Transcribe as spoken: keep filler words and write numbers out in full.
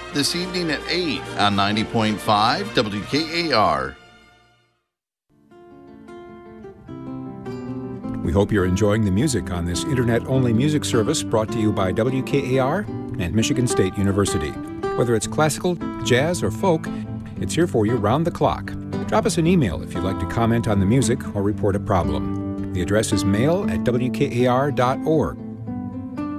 this evening at eight on ninety point five W K A R. We hope you're enjoying the music on this internet-only music service brought to you by W K A R and Michigan State University. Whether it's classical, jazz, or folk, it's here for you round the clock. Drop us an email if you'd like to comment on the music or report a problem. The address is mail at W K A R dot org.